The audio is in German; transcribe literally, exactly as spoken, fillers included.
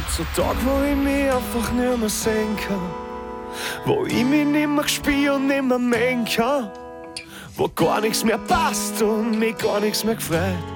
gibt's so Tage, wo ich mich einfach nicht mehr sehen kann, wo ich mich nicht mehr spür und nicht mehr mengen kann, wo gar nichts mehr passt und mich gar nichts mehr gefreut.